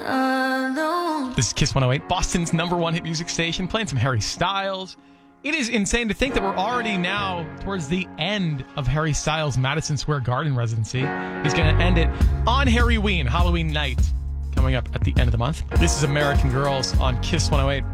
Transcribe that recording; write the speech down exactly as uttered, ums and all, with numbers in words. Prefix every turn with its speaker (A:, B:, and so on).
A: alone.
B: This is Kiss one oh eight, Boston's number one hit music station, playing some Harry Styles. It is insane to think that we're already now towards the end of Harry Styles' Madison Square Garden residency. He's going to end it on Harryween, Halloween night, coming up at the end of the month. This is American Girls on Kiss one oh eight.